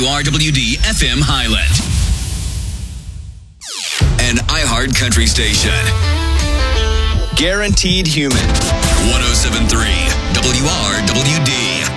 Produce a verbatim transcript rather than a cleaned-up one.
R W D F M Highland. An iHeart Country station. Guaranteed Human. one oh seven point three W R W D.